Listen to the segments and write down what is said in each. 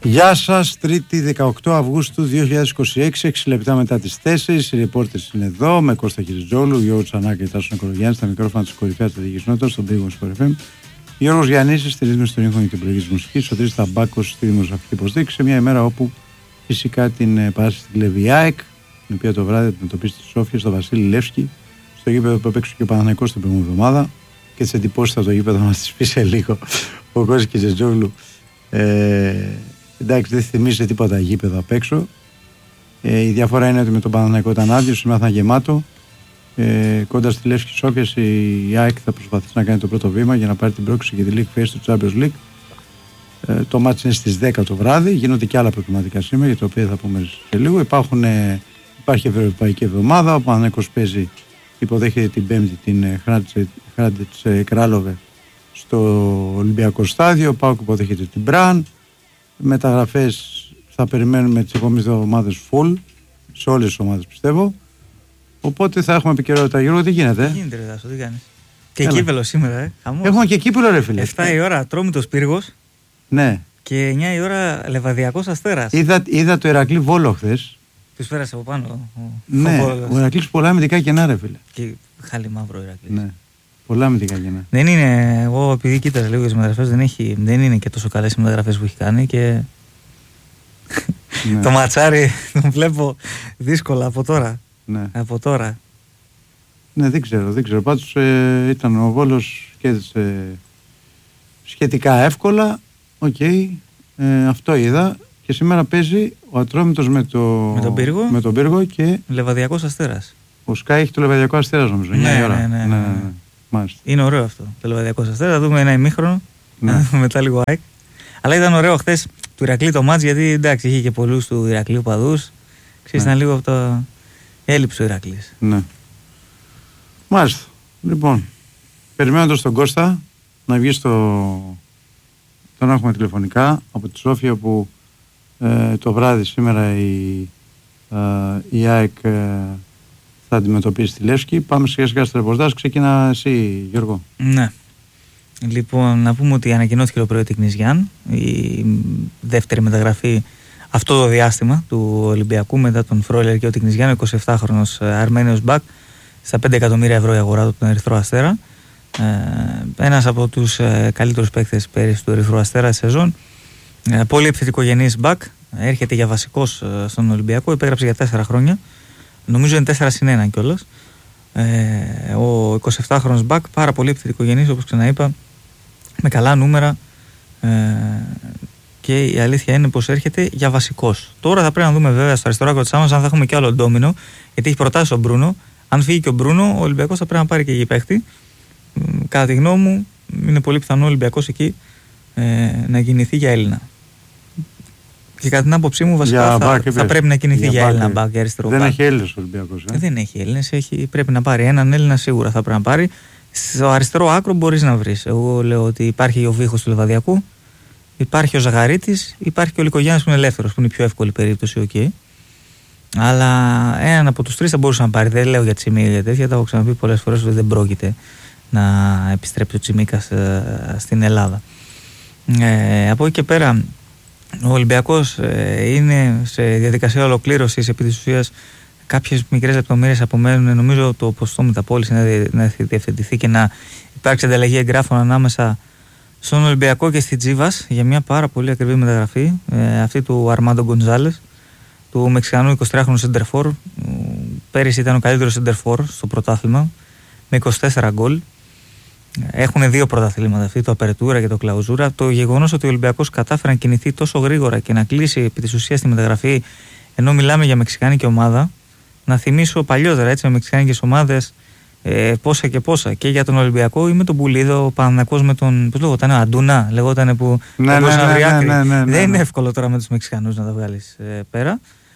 Γεια σας, Τρίτη 18 Αυγούστου 2026, 6 λεπτά μετά τις 4. Οι ρεπόρτες είναι εδώ με Κώστα Κυριζόλου, Γιώργο Τσανάκη και Τάσο Νικολογιάννη, στα μικρόφωνα της κορυφαίας στρατηγικής νότας, στον Big Wings FM. Γιώργος Γιαννίσης στη ρύθμιση των ήχων και την επιλογή της μουσικής, ο Τρίτος Ταμπάκος στη δημοσιογραφική υποστήριξη, σε μια ημέρα όπου φυσικά την παράσταση την κλέβει η ΑΕΚ, την οποία το βράδυ αντιμετωπίζει τη Σόφια στο Βασίλη Λεύσκη, στο γήπεδο που έπαιξε και ο Παναθηναϊκός την προηγούμενη εβδομάδα, και τις εντυπώσεις από το γήπεδο θα μας τις πει σε λίγο ο Κώστας Κυριζόλου. Εντάξει, δεν θυμίζει τίποτα γήπεδο απ' έξω. Η διαφορά είναι ότι με τον Παναθηναϊκό ήταν άδειο, σήμερα θα είναι γεμάτο. Κοντά στη Λεύσκη Σόφια η ΑΕΚ θα προσπαθήσει να κάνει το πρώτο βήμα για να πάρει την πρόκληση για τη League Phase του Champions League. Το μάτς είναι στις 10 το βράδυ. Γίνονται και άλλα προκριματικά σήμερα για τα οποία θα πούμε σε λίγο. Υπάρχει Ευρωπαϊκή Εβδομάδα. Ο Παναθηναϊκός παίζει, υποδέχεται την Πέμπτη την Hrádec Králové στο Ολυμπιακό Στάδιο. Ο ΠΑΟΚ υποδέχεται την Μπραν. Μεταγραφές θα περιμένουμε τις επόμενες εβδομάδες full σε όλες τις ομάδες, πιστεύω. Οπότε θα έχουμε επικαιρότητα. Γιώργο, τι γίνεται? Τι γίνεται, ρε Δάσο, τι κάνεις? Και κύπελλο σήμερα, χαμός. Έχουμε και κύπελλο, ρε φίλε. 7 η ώρα Ατρόμητος Πύργος. Ναι. Και 9 η ώρα Λεβαδιακός Αστέρας. Είδα το Ηρακλή Βόλο χθες. Τους πέρασε από πάνω. Ναι, ο Ηρακλής πολλά αμυντικά κενά, ρε φίλε. Και χάλι μαύρο Ηρακλής. Ναι. Πολλά αμυντικά κενά. Δεν είναι, εγώ επειδή κοίταζα λίγο τις μεταγραφές, δεν είναι και τόσο καλές οι μεταγραφές που έχει κάνει και ναι. Το ματσάρι τον βλέπω δύσκολα από τώρα. Ναι. Από τώρα. Ναι, δεν ξέρω. Πάντως ήταν ο Βόλος και σχετικά εύκολα. Οκ. Αυτό είδα. Και σήμερα παίζει ο Ατρόμητος με τον Πύργο και Λεβαδιακός Αστέρας. Ο Σκάι έχει το Λεβαδιακό Αστέρας, νομίζω. Ναι. Είναι ωραίο αυτό το Λεβαδιακό Αστέρας. Θα δούμε ένα ημίχρονο. Ναι. Μετά λίγο ΑΕΚ. Αλλά ήταν ωραίο χθες του Ηρακλή το μάτς, γιατί εντάξει, είχε και πολλούς του Ηρακλείου παδούς. Ξέρεις, ήταν λίγο από το έλλειψη ο Ηρακλής. Ναι. Μάλιστα. Λοιπόν, περιμένοντας τον Κώστα να βγει τον έχουμε τηλεφωνικά από τη Σόφια, που το βράδυ σήμερα η ΑΕΚ θα αντιμετωπίσει τη Λεύσκη. Πάμε σιγά σιγά στο ρεπορτάζ. Ξεκινά εσύ, Γιώργο. Ναι. Λοιπόν, να πούμε ότι ανακοινώθηκε το πρωί της Γιάν, η δεύτερη μεταγραφή αυτό το διάστημα του Ολυμπιακού μετά τον Φρόιλερ και ο Τικνιζιάν, ο 27χρονος Αρμένιος μπακ, στα 5 εκατομμύρια ευρώ η αγορά του από τον Ερυθρό Αστέρα. Ένας από τους καλύτερους παίκτες πέρυσι του Ερυθρού Αστέρα σεζόν. Πολύ επιθετικογενής μπακ, έρχεται για βασικός στον Ολυμπιακό, υπέγραψε για 4 χρόνια. Νομίζω είναι 4+1 κιόλας. Ο 27χρονος μπακ, πάρα πολύ επιθετικογενής, όπως ξαναείπα, με καλά νούμερα, και η αλήθεια είναι πως έρχεται για βασικός. Τώρα θα πρέπει να δούμε βέβαια στο αριστερό άκρο της άμυνας αν θα έχουμε κι άλλο ντόμινο, γιατί έχει προτάσει ο Μπρούνο. Αν φύγει και ο Μπρούνο, ο Ολυμπιακός θα πρέπει να πάρει και εκεί παίχτη. Κατά τη γνώμη μου, είναι πολύ πιθανό ο Ολυμπιακός εκεί να κινηθεί για Έλληνα. Και κατά την άποψή μου, βασικά θα πρέπει να κινηθεί για Έλληνα μπακ, για αριστερό μπακ. Δεν έχει Έλληνες ο Ολυμπιακός. Δεν έχει Έλληνες, πρέπει να πάρει έναν Έλληνα, σίγουρα θα πρέπει να πάρει. Στο αριστερό άκρο μπορείς να βρεις. Εγώ λέω ότι υπάρχει ο Βίχος του Λεβαδιακού, υπάρχει ο Ζαγαρίτης, υπάρχει και ο Λικογιάννης που είναι ελεύθερος, που είναι η πιο εύκολη περίπτωση. Okay. Αλλά έναν από τους τρεις θα μπορούσε να πάρει. Δεν λέω για Τσιμίκα για τέτοια, τα έχω ξαναπεί πολλές φορές ότι δεν πρόκειται να επιστρέψει ο Τσιμίκας στην Ελλάδα. Από εκεί και πέρα, ο Ολυμπιακός είναι σε διαδικασία ολοκλήρωσης. Επί της ουσίας, κάποιες μικρές λεπτομέρειες απομένουν. Νομίζω το ποστό μεταπώληση να διευθετηθεί και να υπάρξει ανταλλαγή εγγράφων ανάμεσα στον Ολυμπιακό και στη Τζίβας για μια πάρα πολύ ακριβή μεταγραφή, αυτή του Αρμάντο Γκοντζάλες, του Μεξικανού 23χρονου σεντερφόρ. Πέρυσι ήταν ο καλύτερος σεντερφόρ στο πρωτάθλημα με 24 γκολ. Έχουν 2 πρωταθλήματα αυτοί, το Απερτούρα και το Κλαουζούρα. Το γεγονός ότι ο Ολυμπιακός κατάφερε να κινηθεί τόσο γρήγορα και να κλείσει επί της ουσίας τη μεταγραφή, ενώ μιλάμε για μεξικάνικη ομάδα, να θυμίσω παλιότερα έτσι, με μεξικάνικες ομάδες πόσα και πόσα. Και για τον Ολυμπιακό ή με τον Πουλίδο, ο Παναθηναϊκός με τον. Πώς λέγονταν, Αντούνα, λεγόταν που. Ναι. Δεν είναι εύκολο τώρα με τους Μεξικανούς να τα βγάλεις πέρα.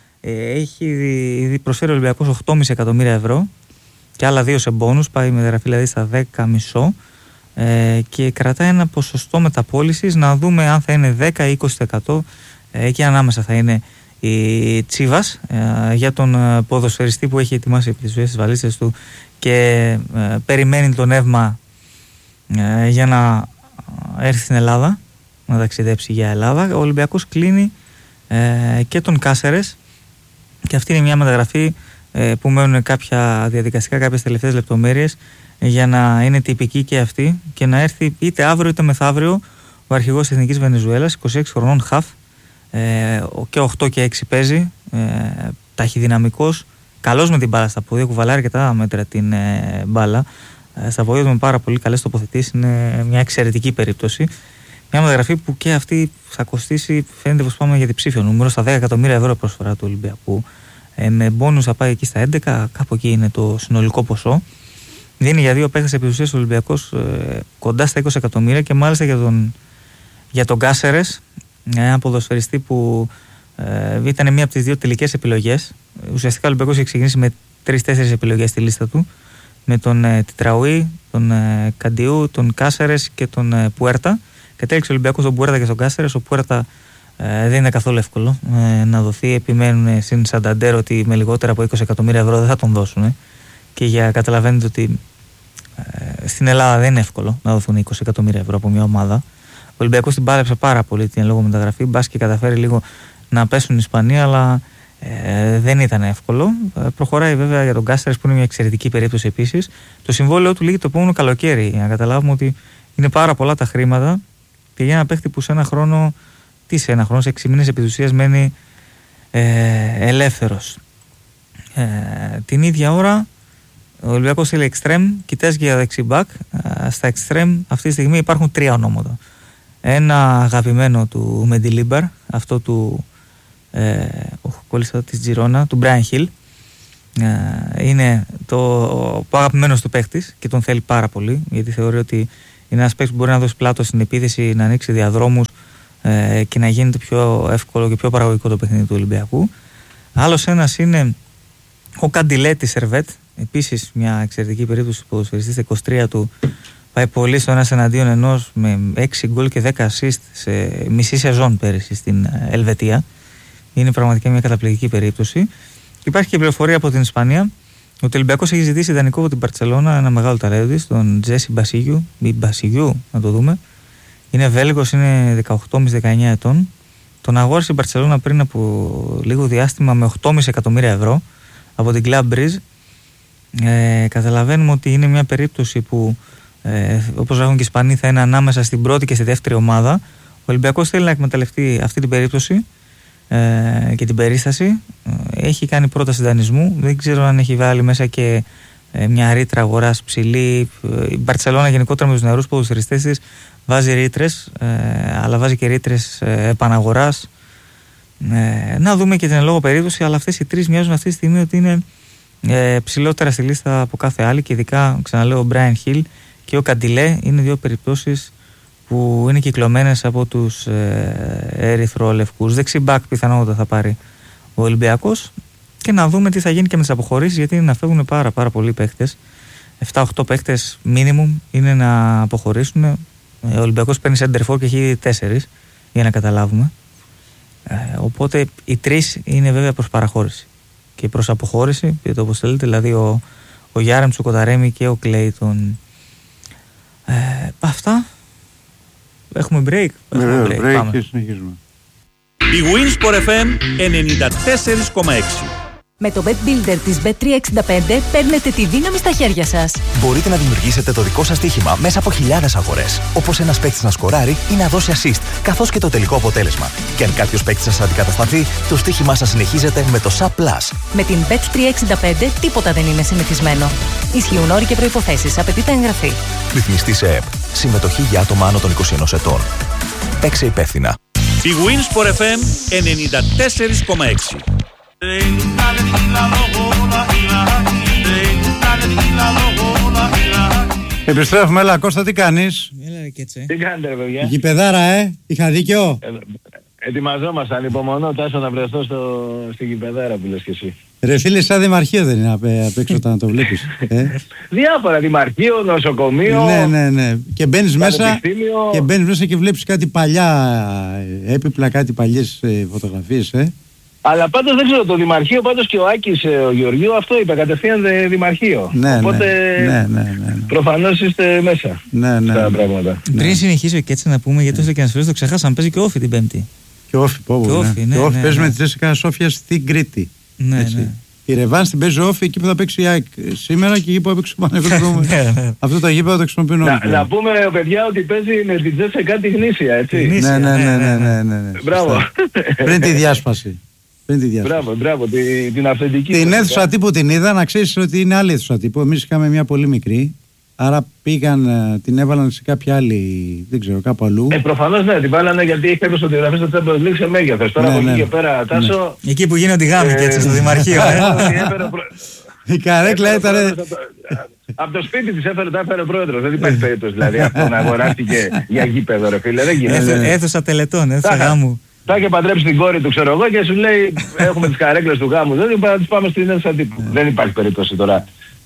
Έχει προσφέρει ο Ολυμπιακός 8,5 εκατομμύρια ευρώ και άλλα 2 σε μπόνους, πάει η μεταγραφή δηλαδή στα 10,5, και κρατάει ένα ποσοστό μεταπώλησης να δούμε αν θα είναι 10 ή 20%. Εκεί ανάμεσα θα είναι η Τσίβας για τον ποδοσφαιριστή που έχει ετοιμάσει επί της ουσίας τις βαλίτσες του και περιμένει το νεύμα για να έρθει στην Ελλάδα. να ταξιδέψει για Ελλάδα. Ο Ολυμπιακός κλείνει και τον Κάσερες, και αυτή είναι μια μεταγραφή που μένουν κάποια διαδικαστικά, κάποιες τελευταίες λεπτομέρειες για να είναι τυπική και αυτή και να έρθει είτε αύριο είτε μεθαύριο ο αρχηγός της Εθνικής Βενεζουέλας, 26 χρονών, χαφ, και 8 και 6 παίζει, ταχυδυναμικός, καλός με την μπάλα στα πόδια, κουβαλάει αρκετά μέτρα την μπάλα στα πόδια του με πάρα πολύ καλές τοποθετήσεις. Είναι μια εξαιρετική περίπτωση. Μια μεταγραφή που και αυτή θα κοστίσει, φαίνεται πως πάμε για διψήφιο νούμερο, στα 10 εκατομμύρια ευρώ προσφορά του Ολυμπιακού. Με μπόνους θα πάει εκεί στα 11, κάπου εκεί είναι το συνολικό ποσό. Δίνει για δύο παίχτες επί ουσίας ο Ολυμπιακός κοντά στα 20 εκατομμύρια, και μάλιστα για τον Κάσερες, ένα ποδοσφαιριστή που ήταν μία από τις δύο τελικές επιλογές. Ουσιαστικά ο Ολυμπιακός έχει ξεκινήσει με 3-4 επιλογές στη λίστα του, με τον Τιτραουή, τον Καντιού, τον Κάσερες και τον Πουέρτα. Κατέληξε ο Ολυμπιακός τον Πουέρτα και στον Κάσερες. Ο Πουέρτα δεν είναι καθόλου εύκολο να δοθεί. Επιμένουν στην Σανταντέρ ότι με λιγότερα από 20 εκατομμύρια ευρώ δεν θα τον δώσουν. Και καταλαβαίνετε ότι στην Ελλάδα δεν είναι εύκολο να δοθούν 20 εκατομμύρια ευρώ από μια ομάδα. Ο Ολυμπιακός την πάλεψε πάρα πολύ την λόγω μεταγραφή. Μπας και καταφέρει λίγο να πέσουν οι Ισπανοί, αλλά δεν ήταν εύκολο. Προχωράει βέβαια για τον Κάστερες, που είναι μια εξαιρετική περίπτωση επίσης. Το συμβόλαιο του λύγει το επόμενο καλοκαίρι. Για να καταλάβουμε ότι είναι πάρα πολλά τα χρήματα, και για ένα παίχτη που σε ένα χρόνο, σε 6 μήνες επί της ουσίας μένει ελεύθερος. Την ίδια ώρα ο Ολυμπιακός θέλει εξτρέμ, κοιτάζει για δεξιμπάκ. Στα εξτρέμ αυτή τη στιγμή υπάρχουν 3 ονόματα. Ένα αγαπημένο του Μεντιλίμπαρ, αυτό του κόλλησα της Τζιρόνα, του Μπράιν Χιλ. Είναι το αγαπημένος του παίχτης και τον θέλει πάρα πολύ, γιατί θεωρεί ότι είναι ένας παίχτης που μπορεί να δώσει πλάτος στην επίθεση, να ανοίξει διαδρόμους και να γίνεται πιο εύκολο και πιο παραγωγικό το παιχνίδι του Ολυμπιακού. Άλλος ένας είναι ο Καντιλέ της Σερβέτ, επίσης μια εξαιρετική περίπτωση που ποδοσφαιριστής στα 23 του, πάει πολύ στο ένας εναντίον ενός με 6 γκολ και 10 assist σε μισή σεζόν πέρυσι στην Ελβετία. Είναι πραγματικά μια καταπληκτική περίπτωση. Υπάρχει και πληροφορία από την Ισπανία ότι ο Ολυμπιακός έχει ζητήσει ιδανικό από την Μπαρτσελώνα, ένα μεγάλο ταλέντο της, τον Τζέσι Μπασιγιού, να το δούμε. Είναι Βέλγος, είναι 18,5-19 ετών. Τον αγόρισε η Μπαρτσελώνα πριν από λίγο διάστημα με 8,5 εκατομμύρια ευρώ από την Club Brugge. Καταλαβαίνουμε ότι είναι μια περίπτωση που, όπως λέγουν και οι Ισπανοί, θα είναι ανάμεσα στην πρώτη και στη δεύτερη ομάδα. Ο Ολυμπιακός θέλει να εκμεταλλευτεί αυτή την περίπτωση και την περίσταση. Έχει κάνει πρόταση δανεισμού. Δεν ξέρω αν έχει βάλει μέσα και μια ρήτρα αγοράς ψηλή. Η Μπαρτσελώνα γενικότερα με τους νεαρούς ποδοσφαιριστές της βάζει ρήτρες, αλλά βάζει και ρήτρες επαναγοράς. Να δούμε και την λόγω περίπτωση, αλλά αυτές οι τρεις μοιάζουν αυτή τη στιγμή ότι είναι ψηλότερα στη λίστα από κάθε άλλη, και ειδικά, ξαναλέω, ο Μπράιν Χιλ και ο Καντιλέ είναι δύο περιπτώσεις που είναι κυκλωμένες από τους ερυθρολευκούς. Δεξιμπάκ πιθανότατα θα πάρει ο Ολυμπιακός, και να δούμε τι θα γίνει και με τις αποχωρήσεις, γιατί είναι να φεύγουν πάρα πολλοί παίχτες. 7-8 παίχτες minimum είναι να αποχωρήσουν. Ο Ολυμπιακός παίρνει center for και έχει 4, για να καταλάβουμε. Οπότε οι 3 είναι βέβαια προς παραχώρηση και προς αποχώρηση, πείτε όπως θέλετε, δηλαδή ο Γιάρεμς, ο Κοταρέμι και ο Κλέιτον. Αυτά. Έχουμε break. Break και συνεχίζουμε. Η Winsport FM 94,6. Με το Bet Builder της Bet365 παίρνετε τη δύναμη στα χέρια σας. Μπορείτε να δημιουργήσετε το δικό σας στοίχημα μέσα από χιλιάδες αγορές. Όπως ένας παίκτης να σκοράρει ή να δώσει assist, καθώς και το τελικό αποτέλεσμα. Και αν κάποιος παίκτης σας αντικατασταθεί, το στοίχημά σας συνεχίζεται με το SAP+. Με την Bet365 τίποτα δεν είναι συνηθισμένο. Ισχύουν όροι και προϋποθέσεις. Απαιτείται εγγραφή. Ρυθμιστή σε ΕΠ. Συμμετοχή για άτομα άνω των 21 ετών. Παίξε υπεύθυνα. Η Winsport FM 94,6. Επιστρέφουμε, έλα Κώστα, τι κάνεις? Έλα και έτσι. Τι κάνετε ρε παιδιά? Γηπεδάρα, είχα δίκιο. Ετοιμαζόμασταν, υπομονώ Τάσο να βρεθώ στην γηπεδάρα που λες και εσύ. Ρε φίλε, σαν δημαρχείο δεν είναι απ' έξω όταν το βλέπεις? Διάφορα, δημαρχείο, νοσοκομείο. Ναι. Και μπαίνεις μέσα και βλέπεις κάτι παλιά έπιπλα, κάτι παλιές φωτογραφίες. Αλλά πάντως δεν ξέρω, το Δημαρχείο πάντως και ο Άκης ο Γεωργίου αυτό είπε, κατευθείαν Δημαρχείο. Ναι, οπότε προφανώς είστε μέσα στα πράγματα. Πριν συνεχίσει και έτσι να πούμε, γιατί όσο και να το ξεχάσαμε, παίζει και Όφη την Πέμπτη. Και Όφη, και Όφη παίζει με τη Τζέσικα Σόφια στην Κρήτη. Ναι. Η Ρεβάν την παίζει Όφη, εκεί που θα παίξει η ΑΕΚ σήμερα και εκεί που έπαιξε ο Παναγιώτης. Αυτό το γήπεδο το χρησιμοποιούν όλοι. Να πούμε, παιδιά, ότι παίζει με την Τζέσικα τη γνήσια, έτσι. Ναι. Μπράβο. Πριν τη διάσπαση. Μπράβο, την αυθεντική. Την αίθουσα τύπου την είδα, να ξέρεις ότι είναι άλλη αίθουσα τύπου. Εμείς είχαμε μια πολύ μικρή. Άρα πήγαν, την έβαλαν σε κάποια άλλη, δεν ξέρω, κάπου αλλού. Προφανώς ναι, την βάλανε γιατί έχει κάποιες φωτογραφίες στο Champions League σε μέγεθος. Τώρα από εκεί και πέρα, Τάσο. Εκεί που γίνονται οι γάμοι και έτσι στο Δημαρχείο. Η καρέκλα ήταν. Από το σπίτι της τα έφερε ο πρόεδρος. Δεν υπάρχει περίπτωση δηλαδή αυτό να αγοράστηκε για γήπεδο, ρε φίλε. Δεν γίνεται. Αίθουσα τελετών, αίθουσα γάμου. Θα είχε παντρέψει την κόρη του, ξέρω εγώ, και σου λέει: έχουμε τις καρέκλες του γάμου. Δεν είπα να τις πάμε στην αίθουσα τύπου. Δεν υπάρχει περίπτωση τώρα.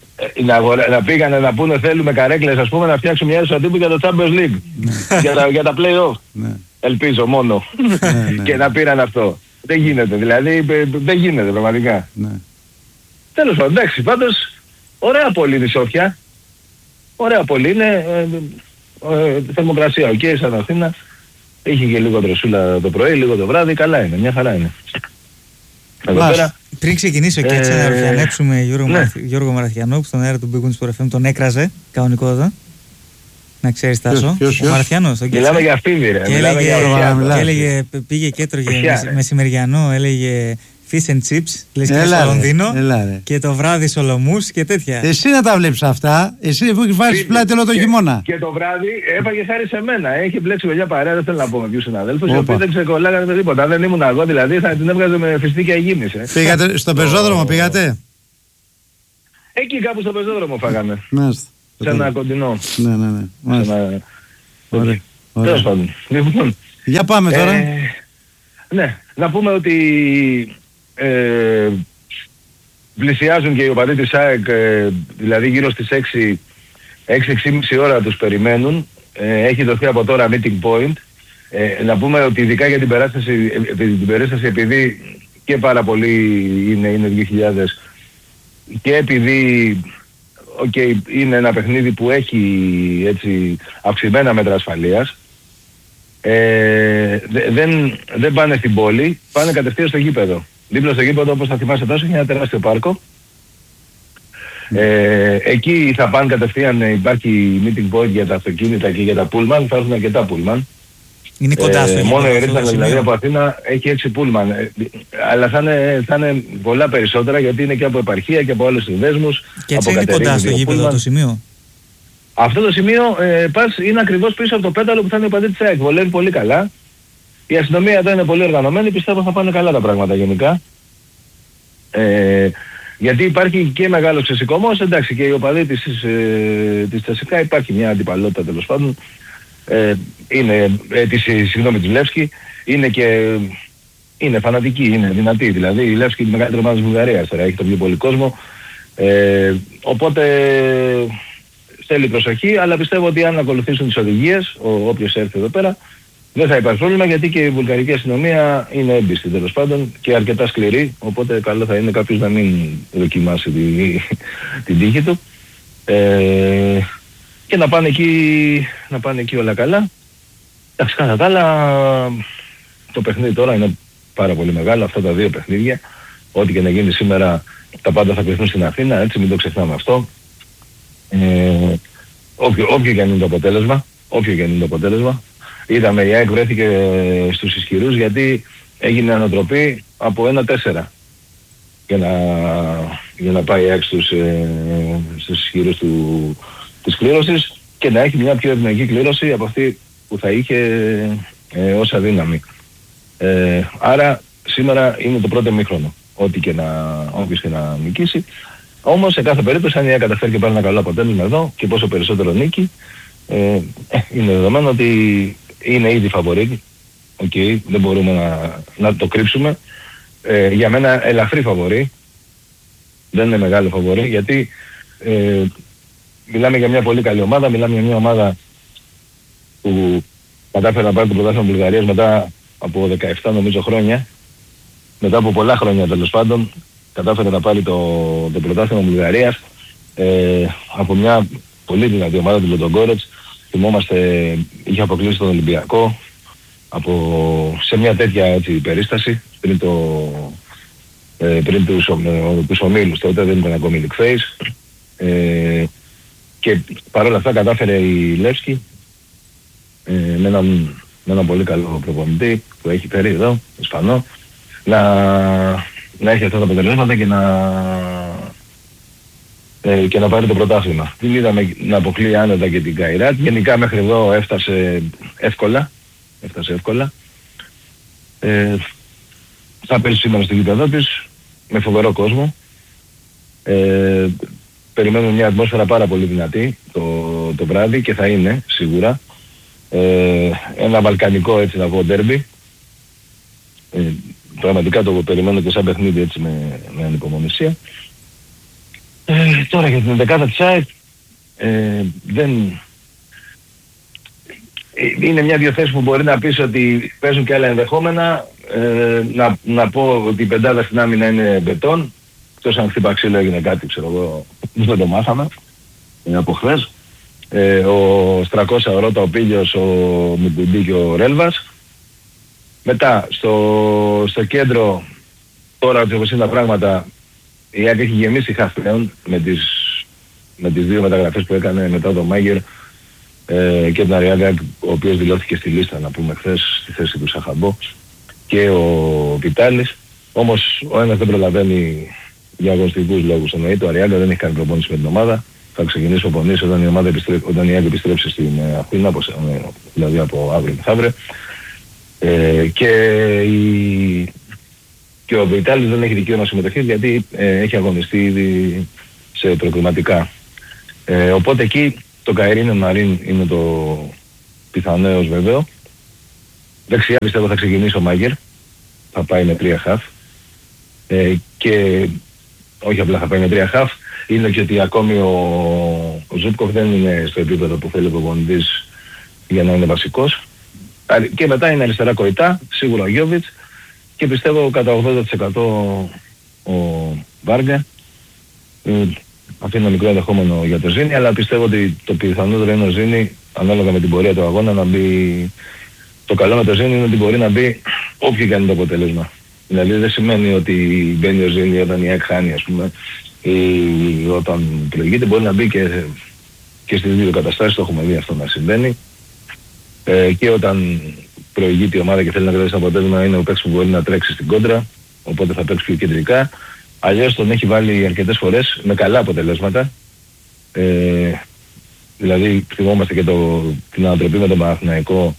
Να πήγανε να πούνε θέλουμε καρέκλες, ας πούμε, να φτιάξουμε μια αίθουσα τύπου για το Champions League. για τα play-off. Ελπίζω μόνο. Και να πήραν αυτό. Δεν γίνεται, δηλαδή δεν γίνεται πραγματικά. Τέλος πάντων, εντάξει, πάντως ωραία πόλη είναι η Σόφια. Ωραία πόλη είναι. Θερμοκρασία, οκ, σαν Αθήνα. Είχε και λίγο δροσούλα το πρωί, λίγο το βράδυ, καλά είναι, μια χαρά είναι. Εδώ πέρα. Πριν ξεκινήσω και έτσι να ρουφιανέψουμε Γιώργο Μαραθιανό που στον αέρα του Big Wins Sport FM τον έκραζε κανονικότατα. Να ξέρεις, Τάσο. Ο Μαραθιανός. Μιλάμε για φίδι, ρε. Και έλεγε, πήγε και έτρωγε μεσημεριανό, έλεγε fish and chips, λες και στο Λονδίνο, και το βράδυ σολομούς και τέτοια. Εσύ να τα βλέπεις αυτά, εσύ που έχεις βάλει πλάτη όλο το χειμώνα. Και το βράδυ έφαγε χάρη σε μένα. Έχει μπλέξει μια παρέα, δεν θέλω να πω με ποιους συναδέλφους, οι οποίοι δεν ξεκολλάγανε με τίποτα. Δεν ήμουν εγώ, δηλαδή θα την έβγαζε με φιστίκια υγιεινής. Πήγατε στον πεζόδρομο, πήγατε? Εκεί κάπου στον πεζόδρομο φάγαμε. Σε ένα κοντινό. Ναι. Τέλος πάντων. Για πάμε τώρα. Ναι, να πούμε ότι πλησιάζουν και οι οπαδοί της ΑΕΚ, δηλαδή γύρω στις 6-6.30 ώρα τους περιμένουν. Έχει δοθεί από τώρα meeting point. Να πούμε ότι ειδικά για την περίσταση, επειδή και πάρα πολλοί είναι 2.000 και επειδή είναι ένα παιχνίδι που έχει έτσι αυξημένα μέτρα ασφαλείας, δεν πάνε στην πόλη, πάνε κατευθείαν στο γήπεδο. Δίπλα στο γήπεδο, όπως θα θυμάσαι τόσο, έχει ένα τεράστιο πάρκο. Εκεί θα πάνε κατευθείαν, υπάρχει meeting point για τα αυτοκίνητα και για τα πούλμαν, θα έρθουν αρκετά πούλμαν. Είναι κοντά στο γήπεδο. Μόνο η Ρίτσα δηλαδή από Αθήνα έχει 6 πούλμαν. Αλλά θα είναι πολλά περισσότερα γιατί είναι και από επαρχία και από άλλους συνδέσμους. Και έτσι είναι κοντά στο γήπεδο το σημείο. Αυτό το σημείο είναι ακριβώς πίσω από το πέταλο που θα είναι ο παντή της ΑΕΚ. Βολεύει πολύ καλά. Η αστυνομία εδώ είναι πολύ οργανωμένη. Πιστεύω θα πάνε καλά τα πράγματα γενικά. Γιατί υπάρχει και μεγάλος ξεσηκωμός. Εντάξει, και οι οπαδοί της Τσεσικά υπάρχει μια αντιπαλότητα τέλος πάντων. Της Λεύσκη. Είναι φανατική, είναι δυνατή. Δηλαδή η Λεύσκη είναι η μεγαλύτερη ομάδα της Βουλγαρίας. Τώρα έχει το πιο πολύ κόσμο. Οπότε θέλει προσοχή, αλλά πιστεύω ότι αν ακολουθήσουν τις οδηγίες, όποιος έρθει εδώ πέρα, δεν θα υπάρχει πρόβλημα, γιατί και η βουλγαρική αστυνομία είναι έμπιστη τέλος πάντων και αρκετά σκληρή, οπότε καλό θα είναι κάποιος να μην δοκιμάσει την τύχη του και να πάνε εκεί όλα καλά. Εντάξει, κατά τα άλλα, το παιχνίδι τώρα είναι πάρα πολύ μεγάλο, αυτά τα δύο παιχνίδια, ό,τι και να γίνει σήμερα τα πάντα θα κρυφθούν στην Αθήνα, έτσι μην το ξεχνάμε αυτό. Όποιο και αν είναι το αποτέλεσμα, είδαμε η ΑΕΚ βρέθηκε στους ισχυρούς γιατί έγινε ανατροπή από 1-4 για να πάει η ΑΕΚ στους ισχυρούς της κλήρωσης και να έχει μια πιο ευνοϊκή κλήρωση από αυτή που θα είχε όσα δύναμη. Άρα σήμερα είναι το πρώτο ημίχρονο, όποιος και να νικήσει. Όμως σε κάθε περίπτωση αν η ΑΕΚ καταφέρει και πάρει ένα καλό αποτέλεσμα εδώ και πόσο περισσότερο νίκη, είναι δεδομένο ότι είναι ήδη φαβορί. Δεν μπορούμε να το κρύψουμε. Για μένα ελαφρύ φαβορί. Δεν είναι μεγάλο φαβορί γιατί μιλάμε για μια πολύ καλή ομάδα, μιλάμε για μια ομάδα που κατάφερε να πάρει το πρωτάθλημα Βουλγαρίας μετά από 17 νομίζω χρόνια. μετά από πολλά χρόνια τέλος πάντων, κατάφερε να πάρει το πρωτάθλημα Βουλγαρίας από μια πολύ δυνατή ομάδα του Λοντογκόρετς. Θυμόμαστε, είχε αποκλείσει τον Ολυμπιακό σε μια τέτοια έτσι, περίσταση πριν τους ομίλους. Τότε δεν ήταν ακόμη League Phase. Και παρόλα αυτά κατάφερε η Λεύσκη με έναν πολύ καλό προπονητή που έχει φέρει εδώ, Ισπανό, να έχει αυτά τα αποτελέσματα και να πάρει το πρωτάθλημα. Την είδαμε να αποκλείει άνετα και την Καϊράτ. Γενικά μέχρι εδώ έφτασε εύκολα. Θα πέσει σήμερα στο γήπεδο της με φοβερό κόσμο. Περιμένουμε μια ατμόσφαιρα πάρα πολύ δυνατή το βράδυ και θα είναι σίγουρα ένα βαλκανικό έτσι να πω ντέρμπι. Πραγματικά το περιμένω και σαν παιχνίδι έτσι με ανυπομονησία. Τώρα για την 11η της ΑΕΚ είναι μια-δυο θέσεις που μπορεί να πεις ότι παίζουν και άλλα ενδεχόμενα. Να πω ότι η πεντάδα στην άμυνα είναι μπετόν. Εκτός αν χτύπα ξύλο έγινε κάτι, ξέρω εγώ, δεν το μάθαμε από χθες. Ο Στρακώσα, ο Ρώτα, ο Πίλιος, ο Μουκουντή και ο Ρέλβας. Μετά στο κέντρο, τώρα όπως είναι τα πράγματα, η ΑΕΚ έχει γεμίσει χαφ πλέον με τις δύο μεταγραφές που έκανε μετά τον Μάγερ και τον Αριάγκα, ο οποίος δηλώθηκε στη λίστα να πούμε χθες στη θέση του Σαχαμπό, και ο Βιτάλης. Όμως ο ένας δεν προλαβαίνει για αγωνιστικούς λόγους. Εννοείται, ο Αριάγκα δεν έχει κάνει προπόνηση με την ομάδα. Θα ξεκινήσει ο προπονήσεις όταν η ΑΕΚ επιστρέψει στην Αθήνα, δηλαδή από αύριο μεθαύριο. Και ο Βιτάλης δεν έχει δικαίωμα συμμετοχής γιατί έχει αγωνιστεί ήδη σε προκριματικά. Οπότε εκεί το Καϊρίνο Μαρίν είναι το πιθανό βέβαιο. Δεξιά πιστεύω θα ξεκινήσει ο Μάγερ. Θα πάει με 3 χαφ. Και όχι απλά θα πάει με 3 χαφ. Είναι και ότι ακόμη ο Ζούπκοφ δεν είναι στο επίπεδο που θέλει ο προπονητής για να είναι βασικός. Και μετά είναι αριστερά Κοϊτά, σίγουρα ο Γιόβιτς και πιστεύω κατά 80% ο Βάργα. Αυτό είναι ένα μικρό ενδεχόμενο για το Ζήνη, αλλά πιστεύω ότι το πιθανότερο είναι ο Ζήνη, ανάλογα με την πορεία του αγώνα, να μπει. Το καλό με το Ζήνη είναι ότι μπορεί να μπει όποιο κάνει το αποτέλεσμα. Δηλαδή δεν σημαίνει ότι μπαίνει ο Ζήνη όταν η ΑΕΚ χάνει, ας πούμε, ή όταν προηγείται. Μπορεί να μπει και στις δύο καταστάσεις, το έχουμε δει αυτό να συμβαίνει. Και όταν προηγείται η ομάδα και θέλει να κρατήσει το αποτέλεσμα, είναι ο παίκτης που μπορεί να τρέξει στην κόντρα, οπότε θα παίξει πιο κεντρικά. Αλλιώς τον έχει βάλει αρκετές φορές με καλά αποτελέσματα. Δηλαδή θυμόμαστε και την ανατροπή με τον Παναθηναϊκό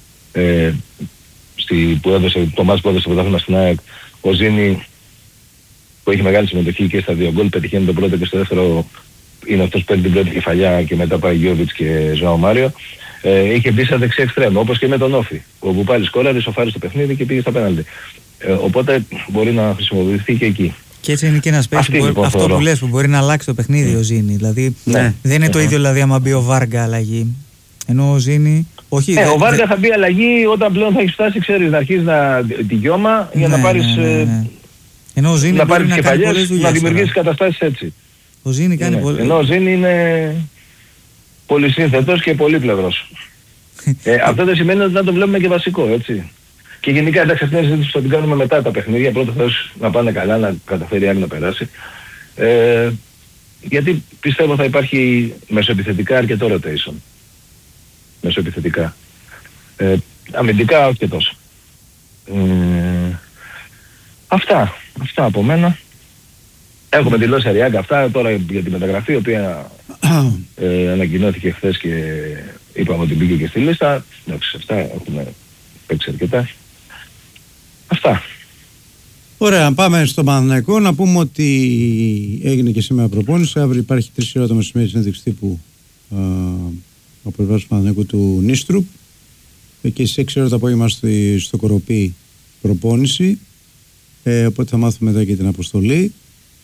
που έδωσε το μάτς που έδωσε το πρωτάθλημα στην ΑΕΚ. Ο Ζήνη που έχει μεγάλη συμμετοχή και στα δύο γκολ, πετυχαίνει το πρώτο και στο δεύτερο είναι αυτός που παίρνει την πρώτη κεφαλιά και μετά πάει Γιόβιτς και Ζωάο Μάριο. Είχε μπει σαν δεξί εξτρέμ, όπως και με τον Όφη, όπου πάλι σκόραρε, σοφάρει στο παιχνίδι και πήγε στα πέναλτι. Οπότε μπορεί να χρησιμοποιηθεί και εκεί. Και έτσι είναι και ένας παίκτης αυτό που λες, που μπορεί να αλλάξει το παιχνίδι ο Ζήνη. Δηλαδή δεν είναι το ίδιο δηλαδή άμα μπει ο Βάργα αλλαγή. Ενώ ο Ζήνη. Όχι, ο Βάργα θα μπει αλλαγή όταν πλέον θα έχει φτάσει, ξέρεις, να αρχίσει τη γιώμα για να πάρεις. Ενώ ο Ζήνη να πάρεις κεφαλιές, να δημιουργήσεις καταστάσεις έτσι. Ο Ζήνη κάνει πολύ. Ενώ ο Ζήνη είναι πολυσύνθετος και πολύπλευρος. Αυτό δεν σημαίνει ότι να το βλέπουμε και βασικό, έτσι. Και γενικά εντάξει, αυτήν την συζήτηση θα την κάνουμε μετά τα παιχνίδια. Πρώτα θες να πάνε καλά, να καταφέρει άλλη να περάσει. Γιατί πιστεύω θα υπάρχει μεσοεπιθετικά αρκετό rotation. Μεσοεπιθετικά. Αμυντικά όχι και τόσο. Αυτά από μένα. Έχουμε δηλώσει Αριάγκα αυτά τώρα για τη μεταγραφή, η οποία ανακοινώθηκε χθες και είπαμε ότι μπήκε και στη λίστα. Εντάξει, αυτά έχουμε παίξει αρκετά. Αυτά. Ωραία, πάμε στο Παναθηναϊκό. Να πούμε ότι έγινε και σήμερα προπόνηση. Αύριο υπάρχει 3 ώρα το μεσημέρι συνέντευξη τύπου από πλευράς του Παναθηναϊκού του Νίστρουπ. Και στις 6 ώρα το απόγευμα στο Κοροπή προπόνηση. Οπότε θα μάθουμε εδώ και την αποστολή.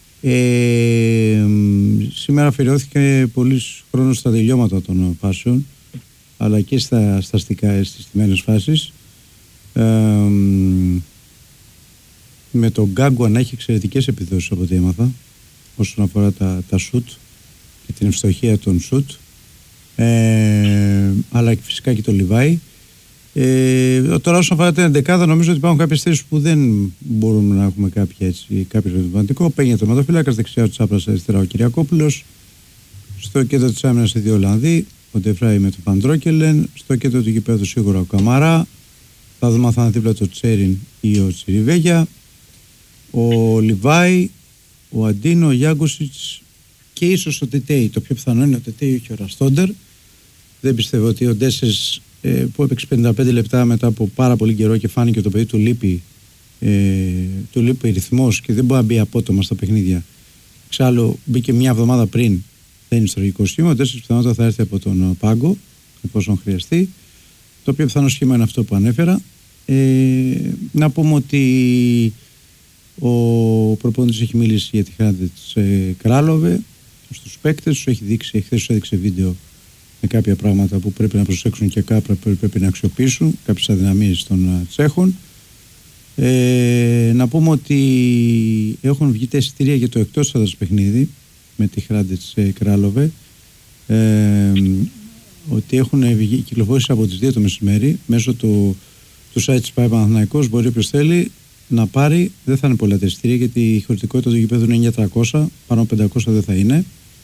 Σήμερα αφιερώθηκε πολύς χρόνος στα τελειώματα των φάσεων, αλλά και στα αστικά, στις στιμένες φάσεις. με τον Γκάγκουα να έχει εξαιρετικές επιδόσεις από ό,τι έμαθα όσον αφορά τα σουτ και την ευστοχία των σουτ, αλλά φυσικά και το Λιβάι. Τώρα όσον αφορά την εντεκάδα, νομίζω ότι υπάρχουν κάποιες θέσεις που δεν μπορούμε να έχουμε κάποιο ρευματικό. Πένια τερματοφύλακας, δεξιά ο Τσάπρας, αριστερά ο Κυριακόπουλος. Στο κέντρο της άμυνας οι δύο Ολλανδοί, ο Ντεφράι με τον Φαντρόκελεν. Στο κέντρο του γηπέδου σίγουρα ο Καμαρά. Θα δούμε αν θα είναι δίπλα το Τσέριν ή ο Τσιριβέγια. Ο Λιβάι, ο Αντίνο, ο Γιάγκοσιτς και ίσως ο Τετέι. Το πιο πιθανό είναι ο Τετέι, όχι ο Ραστόντερ. Δεν πιστεύω ότι ο Ντέσες που έπαιξε 55 λεπτά μετά από πάρα πολύ καιρό και φάνηκε το παιδί του λείπει ρυθμός και δεν μπορεί να μπει απότομα στα παιχνίδια. Εξάλλου μπήκε μια εβδομάδα πριν, δεν είναι στρατηγικό σχήμα. Ο Ντέσες πιθανότατα θα έρθει από τον πάγκο, εφόσον χρειαστεί. Το πιο πιθανό σχήμα είναι αυτό που ανέφερα. Να πούμε ότι ο προπονητής έχει μιλήσει για τη Χάντε της Κράλοβε στους παίκτες τους, έχει δείξει, χθες τους έδειξε βίντεο με κάποια πράγματα που πρέπει να προσέξουν και κάποια πρέπει να αξιοποιήσουν, κάποιες αδυναμίες των Τσέχων. Να πούμε ότι έχουν βγει τα εισιτήρια για το εκτός έδρας παιχνίδι με τη Χάντε της Κράλοβε, ότι έχουν κυκλοφορήσει από τις 2 το μεσημέρι μέσω του site της ΠΑΕ Παναθηναϊκός. Μπορεί όποιος θέλει να πάρει, δεν θα είναι πολλά τα εισιτήρια γιατί η χωρητικότητα του γηπέδου είναι 900, πάνω από 500 δεν θα είναι.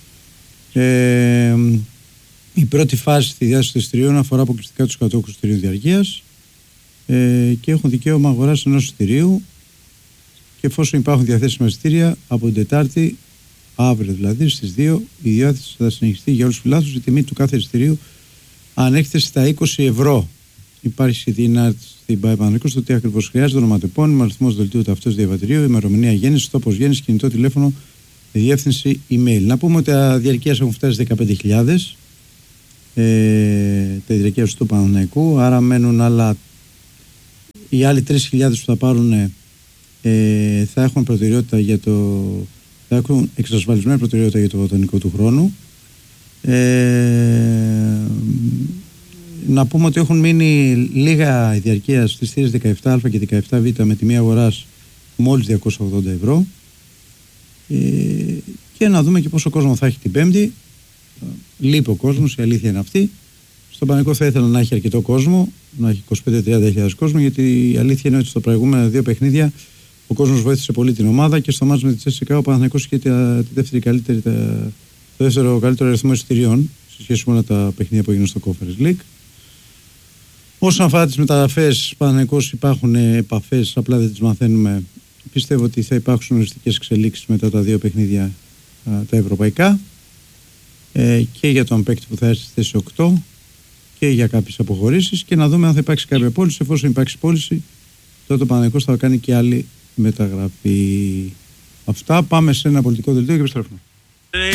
Η πρώτη φάση στη διάθεση των εισιτηρίων αφορά αποκλειστικά τους κατόχους εισιτηρίου διαρκείας και έχουν δικαίωμα αγοράς ενός εισιτηρίου, και εφόσον υπάρχουν διαθέσιμα εισιτήρια από την Τετάρτη, αύριο δηλαδή στις 2, η διάθεση θα συνεχιστεί για όλους τους φιλάθλους. Η τιμή του κάθε εισιτηρίου ανέχεται στα 20 ευρώ. Υπάρχει στην ΠΑΕ Παναθηναϊκός το τι ακριβώς χρειάζεται, ονοματεπώνυμο, αριθμός δελτίου ταυτότητας διαβατηρίου, ημερομηνία γέννησης, τόπος γέννησης, κινητό τηλέφωνο, διεύθυνση email. Να πούμε ότι τα διαρκείας έχουν φτάσει 15.000, τα διαρκείας του Παναθηναϊκού, άρα μένουν οι άλλοι 3.000 που θα πάρουν θα έχουν προτεραιότητα θα έχουν εξασφαλισμένη προτεραιότητα για το βοτανικό του χρόνου. Να πούμε ότι έχουν μείνει λίγα διαρκείας στις θύρες 17α και 17β με τιμή αγοράς μόλις 280 ευρώ, και να δούμε και πόσο κόσμο θα έχει την Πέμπτη. Λείπει ο κόσμος, η αλήθεια είναι αυτή. Στον Πανικό θα ήθελα να έχει αρκετό κόσμο, να έχει 25-30 κόσμο, γιατί η αλήθεια είναι ότι στα προηγούμενα 2 παιχνίδια ο κόσμος βοήθησε πολύ την ομάδα και στο μάτς με τη Τσέσσικα ο Παναθηναϊκός είχε το δεύτερο καλύτερο αριθμό εισιτηρίων σε σχέση με όλα τα παιχνίδια που έγιναν στο Conference League. Όσον αφορά τις μεταγραφές, Παναθηναϊκός υπάρχουν επαφές, απλά δεν τις μαθαίνουμε. Πιστεύω ότι θα υπάρξουν οριστικές εξελίξεις μετά τα 2 παιχνίδια τα ευρωπαϊκά, και για τον παίκτη που θα έρθει στη θέση 8 και για κάποιες αποχωρήσεις, και να δούμε αν θα υπάρξει κάποια πώληση. Εφόσον υπάρξει πώληση, τότε ο Παναθηναϊκός θα κάνει και άλλη μεταγραφή. Αυτά, πάμε σε ένα πολιτικό δελτίο και επιστρέφουμε.